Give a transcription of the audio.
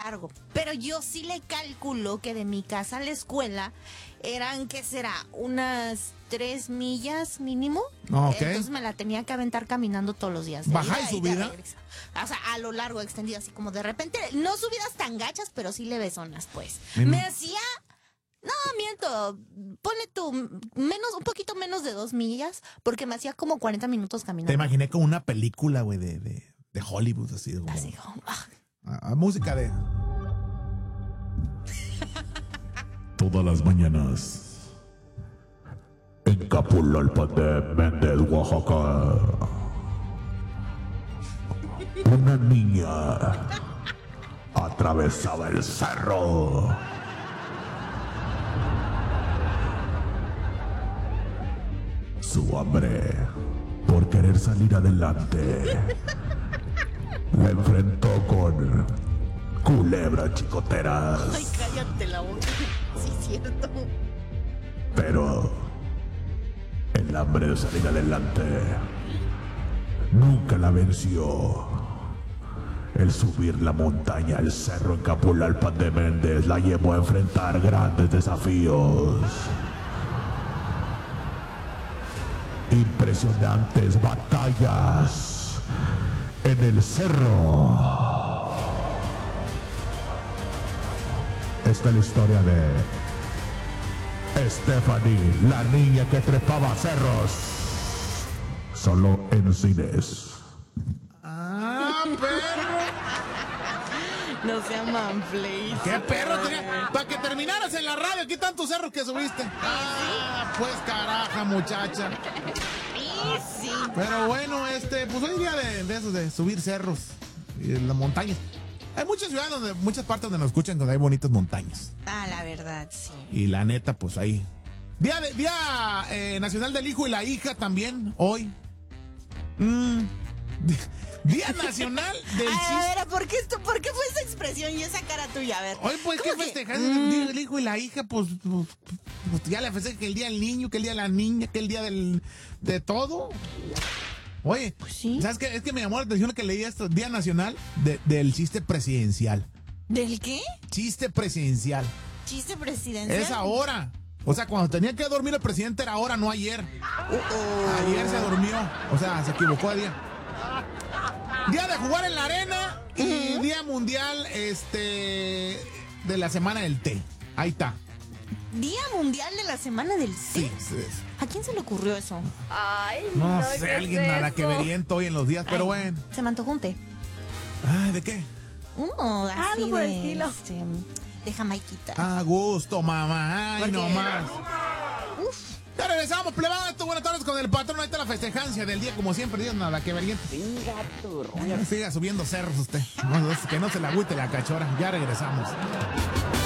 largo. Pero yo sí le calculo que de mi casa a la escuela eran, ¿qué será? Unas 3 millas mínimo. Ok. Entonces me la tenía que aventar caminando todos los días. ¿Baja y subida? O sea, a lo largo, extendido, así como de repente, no subidas tan gachas, pero sí levesonas, pues. Mm. Me hacía... No, miento, ponle tú un poquito menos de 2 millas, porque me hacía como 40 minutos caminando. Te imaginé como una película, güey, de Hollywood, así. Como, Así como... música de... Todas las mañanas, en Capulalpan de Méndez, Oaxaca, una niña atravesaba el cerro. Su hambre por querer salir adelante la enfrentó con culebras chicoteras. Ay, cállate la boca. Sí, es cierto. Pero el hambre de salir adelante nunca la venció. El subir la montaña, el cerro en Capulalpan de Méndez, la llevó a enfrentar grandes desafíos. Impresionantes batallas en el cerro. Esta es la historia de Stephanie, la niña que trepaba cerros. Solo en cines. ¡Ah, perro! No se llaman Play. ¡Qué perro! Para que terminaras en la radio, ¿qué tantos cerros que subiste? ¡Ah, pues caraja, muchacha! Sí. Pero bueno, pues hoy día de esos de subir cerros y en las montañas. Hay muchas ciudades muchas partes donde nos escuchan donde hay bonitas montañas. Ah, la verdad, sí. Y la neta, pues ahí. Día Nacional del Hijo y la Hija también, hoy. Día Nacional del Chiste. A ver, ¿por qué fue esa expresión y esa cara tuya? A ver. Hoy, pues, ¿qué festejar? El Día del Hijo y la Hija, pues ya le festejan que el día del niño, que el día de la niña, que el día de todo. Oye, Pues sí. ¿sabes qué? Es que me llamó la atención que leí esto, Día Nacional del Chiste Presidencial. ¿Del qué? Chiste presidencial. ¿Chiste presidencial? Es ahora. O sea, cuando tenía que dormir el presidente era ahora, no ayer. Ayer se durmió. O sea, se equivocó de día. Día de jugar en la arena y Día Mundial de la Semana del Té. Ahí está. Día Mundial de la Semana del Té. Sí. ¿A quién se le ocurrió eso? Ay, No ¿qué sé, es alguien nada eso? que veriento hoy en los días, pero bueno. Se me antojó un té. Ay, ¿de qué? Uno así Algo por el de, estilo. de Jamaiquita. A gusto, mamá. Ay, ¿Por qué? no más. Ya regresamos, plebada. Buenas tardes con el patrón. Ahí está la festejancia del día, como siempre. Dios, nada que veriente. Siga subiendo cerros usted. No, que no se le agüite la cachora. Ya regresamos.